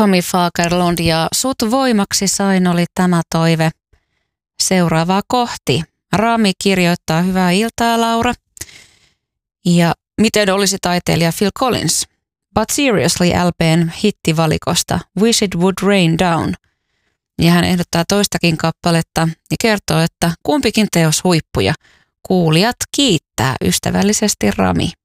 Tommy Fagerlund ja Sut voimaksi sain oli tämä toive. Seuraavaa kohti. Rami kirjoittaa hyvää iltaa, Laura. Ja miten olisi taiteilija Phil Collins? But Seriously LPn hittivalikosta Wish It Would Rain Down. Ja hän ehdottaa toistakin kappaletta ja kertoo, että kumpikin teos huippuja. Kuulijat kiittää ystävällisesti Rami.